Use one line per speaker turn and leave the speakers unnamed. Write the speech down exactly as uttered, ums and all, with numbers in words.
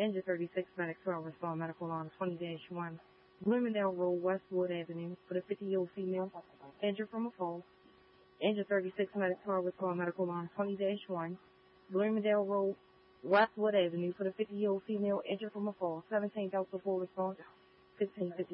Engine thirty-six Medic twelve respond medical line twenty dash one. Bloomingdale Road, Westwood Avenue for the fifty-year-old female injured from a fall. Engine thirty-six Medic twelve respond medical line twenty dash one. Bloomingdale Road, Westwood Avenue for the fifty-year-old female injured from a fall. seventeen Delta four respond fifteen fifty.